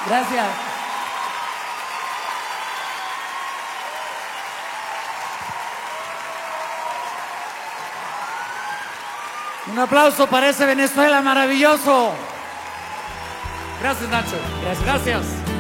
Gracias. Un aplauso para ese Venezuela maravilloso. Gracias, Nacho. Gracias.